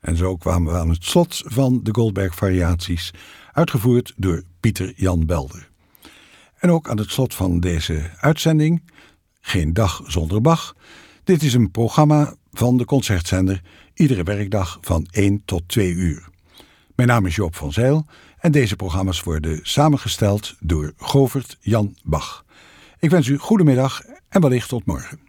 En zo kwamen we aan het slot van de Goldberg-variaties, uitgevoerd door Pieter Jan Belder. En ook aan het slot van deze uitzending, Geen dag zonder Bach. Dit is een programma van de Concertzender, iedere werkdag van 1 tot 2 uur. Mijn naam is Joop van Zijl en deze programma's worden samengesteld door Govert Jan Bach. Ik wens u goedemiddag en wellicht tot morgen.